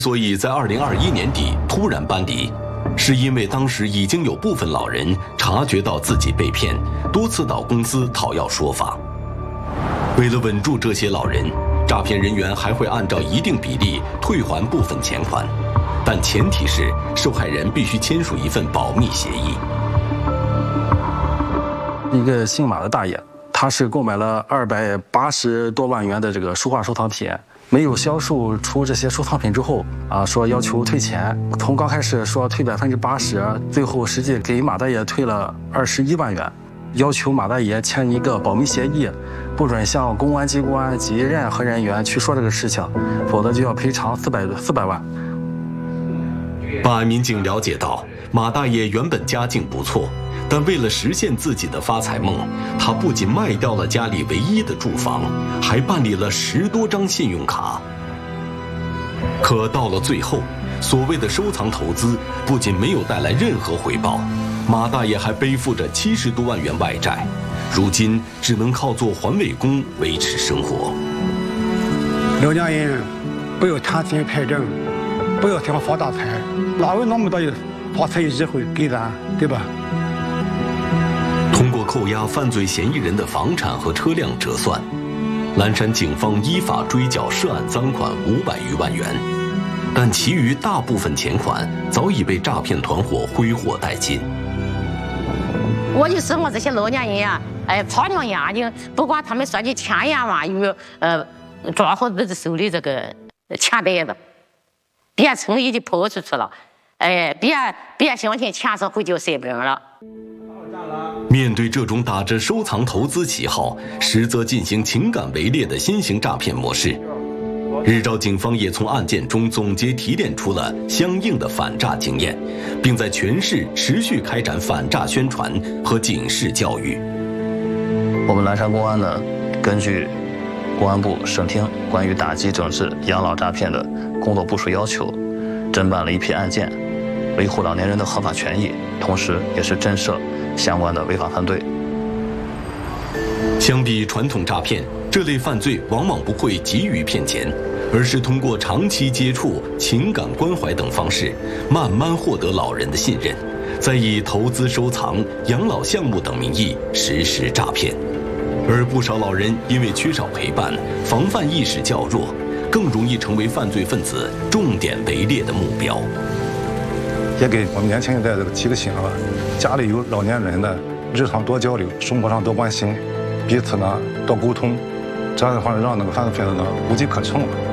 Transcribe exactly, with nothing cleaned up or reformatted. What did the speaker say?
所以在二零二一年底突然搬离，是因为当时已经有部分老人察觉到自己被骗，多次到公司讨要说法。为了稳住这些老人，诈骗人员还会按照一定比例退还部分钱款，但前提是受害人必须签署一份保密协议。 一个姓马的大爷，他是购买了二百八十多万元的这个书画收藏品。没有销售出这些收藏品之后，啊，说要求退钱。从刚开始说退百分之八十，最后实际给马大爷退了二十一万元，要求马大爷签一个保密协议，不准向公安机关及任何人员去说这个事情，否则就要赔偿四百四百万。 办案民警了解到，马大爷原本家境不错。但为了实现自己的发财梦，他不仅卖掉了家里唯一的住房，还办理了十多张信用卡。可到了最后，所谓的收藏投资不仅没有带来任何回报，马大爷还背负着七十多万元外债，如今只能靠做环卫工维持生活。 老年人不要贪钱派证，不要想发大财，哪有那么大的发财机会给咱，对吧？ 通过扣押犯罪嫌疑人的房产和车辆折算，蓝山警方依法追缴涉案赃款五百余万元，但其余大部分钱款早已被诈骗团伙挥霍殆尽。 我就希望这些老年人呀，哎，擦亮眼睛，不管他们说的千言万语，呃，抓好自己手里这个钱袋子，别轻易的抛出去了，哎，别别相信钱是会叫谁本了。 面对这种打着收藏投资旗号，实则进行情感围猎的新型诈骗模式，日照警方也从案件中总结提炼出了相应的反诈经验，并在全市持续开展反诈宣传和警示教育。 我们蓝山公安呢，根据公安部省厅关于打击整治养老诈骗的工作部署要求，侦办了一批案件，维护老年人的合法权益，同时也是震慑相关的违法犯罪。 相比传统诈骗，这类犯罪往往不会急于骗钱，而是通过长期接触、情感关怀等方式，慢慢获得老人的信任，再以投资收藏、养老项目等名义实施诈骗。而不少老人因为缺少陪伴，防范意识较弱，更容易成为犯罪分子重点围猎的目标。 也给我们年轻一代这个提个醒啊，家里有老年人的，日常多交流，生活上多关心，彼此呢多沟通，这样的话让那个犯罪分子呢无机可乘了。